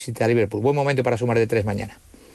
visita a Liverpool. Buen momento para sumar de 3 mañana.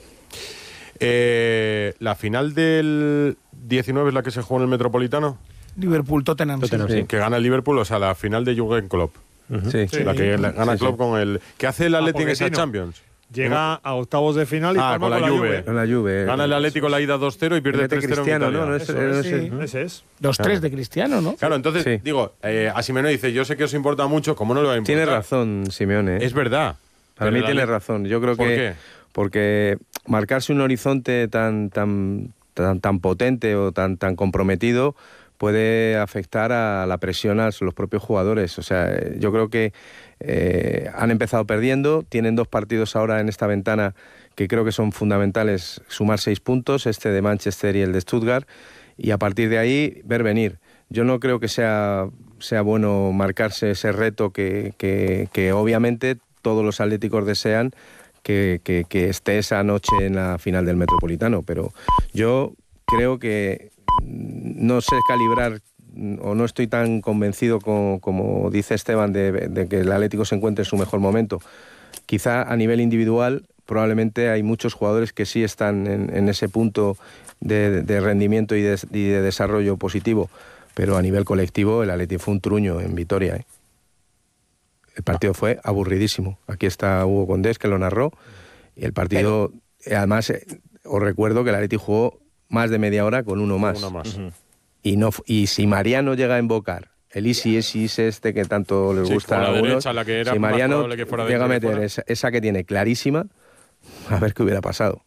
La final del 19 es la que se jugó en el Metropolitano. Liverpool-Tottenham, sí. Que gana el Liverpool, o sea, la final de Jürgen Klopp. Sí. La que gana Klopp con el... ¿Qué hace el Atlético en esa Champions? Llega a octavos de final y con la Juve. Con la Juve. Gana el Atlético la ida 2-0 y pierde 3-0 Cristiano, en Italia. ¿no? Ese es. 2-3 de Cristiano, ¿no? Claro, entonces, digo, a Simeone dice, yo sé que os importa mucho, ¿cómo no le va a importar? Tiene razón, Simeone. Es verdad. Para mí tiene razón. Yo creo ¿Por que... qué? Porque marcarse un horizonte tan potente o tan comprometido puede afectar a la presión a los propios jugadores. O sea, yo creo que han empezado perdiendo, tienen 2 partidos ahora en esta ventana que creo que son fundamentales, sumar 6 puntos, este de Manchester y el de Stuttgart, y a partir de ahí ver venir. Yo no creo que sea bueno marcarse ese reto que obviamente todos los atléticos desean, que esté esa noche en la final del Metropolitano, pero yo creo que no sé calibrar o no estoy tan convencido como dice Esteban de que el Atlético se encuentre en su mejor momento. Quizá a nivel individual probablemente hay muchos jugadores que sí están en ese punto de rendimiento y de desarrollo positivo, pero a nivel colectivo el Atlético fue un truño en Vitoria, El partido fue aburridísimo. Aquí está Hugo Condés, que lo narró, y el partido, además, os recuerdo que el Atleti jugó más de media hora con uno más. Y si Mariano llega a invocar el easy este que tanto les gusta a algunos, si Mariano llega a meter esa que tiene clarísima, a ver qué hubiera pasado.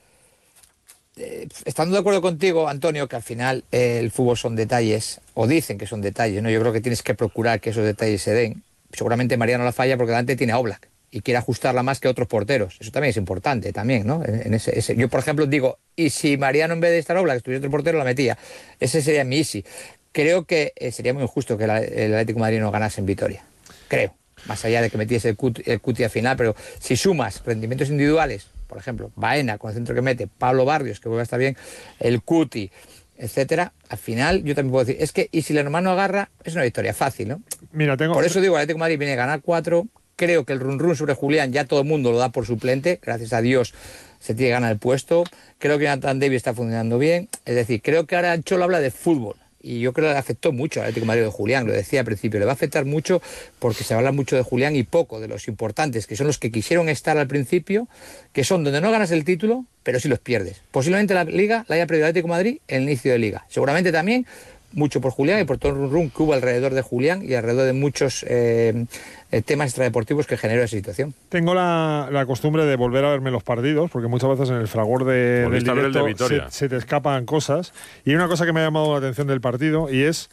Estando de acuerdo contigo, Antonio, que al final el fútbol son detalles, o dicen que son detalles, ¿no? Yo creo que tienes que procurar que esos detalles se den. Seguramente Mariano la falla porque delante tiene a Oblak y quiere ajustarla más que otros porteros. Eso también es importante, también, ¿no? Yo, por ejemplo, digo, y si Mariano en vez de estar Oblak estuviera otro portero, la metía. Ese sería mi easy. Creo que sería muy injusto que el Atlético de Madrid no ganase en Vitoria. Creo. Más allá de que metiese el Cuti al final, pero si sumas rendimientos individuales, por ejemplo, Baena con el centro que mete, Pablo Barrios, que vuelve a estar bien, el Cuti, etcétera, al final yo también puedo decir, es que y si el hermano agarra, es una victoria fácil, ¿no? Mira, por eso digo, el Atlético de Madrid viene a ganar 4, creo que el run sobre Julián ya todo el mundo lo da por suplente, gracias a Dios se tiene que ganar el puesto, creo que Jonathan David está funcionando bien, es decir, creo que ahora Cholo habla de fútbol, y yo creo que le afectó mucho al Atlético de Madrid de Julián, lo decía al principio, le va a afectar mucho porque se habla mucho de Julián y poco de los importantes, que son los que quisieron estar al principio, que son donde no ganas el título, pero sí los pierdes. Posiblemente la Liga la haya perdido el Atlético de Madrid en el inicio de Liga. Seguramente también mucho por Julián y por todo el run que hubo alrededor de Julián y alrededor de muchos temas extradeportivos que generó esa situación. Tengo la costumbre de volver a verme los partidos, porque muchas veces en el fragor del directo se te escapan cosas. Y hay una cosa que me ha llamado la atención del partido, y es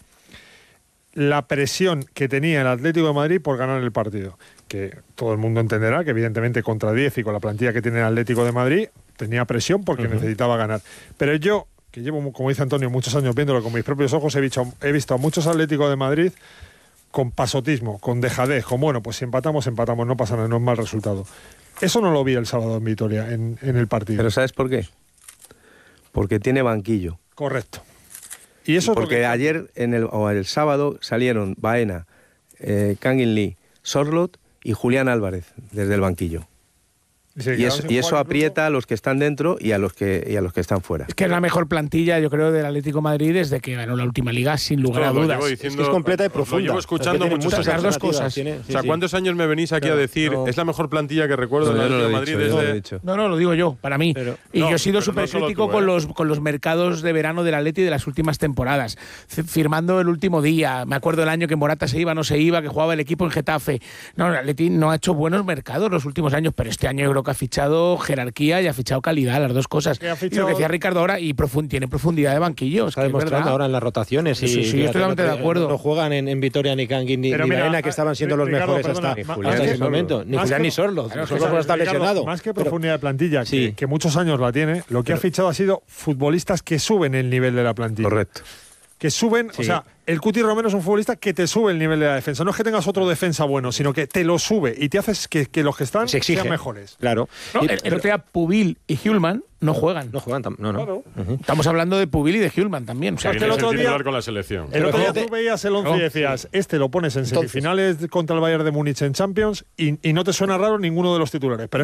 la presión que tenía el Atlético de Madrid por ganar el partido. Que todo el mundo entenderá que evidentemente contra 10 y con la plantilla que tiene el Atlético de Madrid, tenía presión porque necesitaba ganar. Pero yo, que llevo, como dice Antonio, muchos años viéndolo con mis propios ojos, he visto a muchos Atléticos de Madrid con pasotismo, con dejadez, con bueno, pues si empatamos, no pasa nada, no es mal resultado. Eso no lo vi el sábado en Vitoria, en el partido. ¿Pero sabes por qué? Porque tiene banquillo. Correcto. Y eso porque ayer, el sábado, salieron Baena, Kangin Lee, Sorloth y Julián Álvarez desde el banquillo. Y eso aprieta a los que están dentro y a los que están fuera. Es que es la mejor plantilla, yo creo, del Atlético de Madrid desde que ganó la última Liga, sin lugar a dudas. Diciendo, es completa y profunda. Lo llevo escuchando muchas las dos cosas. O sea, ¿cuántos años me venís aquí a decir es la mejor plantilla que recuerdo del Atlético de Madrid desde...? No, lo digo yo, para mí. Yo he sido súper crítico con los mercados de verano del Atleti de las últimas temporadas. Firmando el último día. Me acuerdo el año que Morata se iba, no se iba, que jugaba el equipo en Getafe. No, el Atleti no ha hecho buenos mercados los últimos años, pero este año yo creo que ha fichado jerarquía y ha fichado calidad, las dos cosas. Y lo que decía Ricardo ahora, y tiene profundidad de banquillo. Está demostrando ahora en las rotaciones. Sí, yo estoy totalmente de acuerdo. No juegan en Vitoria ni Kangin ni Baena, que estaban siendo los mejores hasta ese momento. Ni Julián ni Sorloth. Sorloth está lesionado. Más que profundidad de plantilla, que muchos años la tiene, lo que ha fichado ha sido futbolistas que suben el nivel de la plantilla. Correcto. Que suben, o sea, el Cuti Romero es un futbolista que te sube el nivel de la defensa. No es que tengas otro defensa bueno, sino que te lo sube y te haces que los que están sean mejores. Claro. No, el otro día Pubil y Hjulman no juegan. No juegan, no. Claro. Estamos hablando de Pubil y de Hjulman también. O sea, que el otro día con la selección. El otro día tú veías el 11 y decías, lo pones en semifinales contra el Bayern de Múnich en Champions y no te suena raro ninguno de los titulares. Pero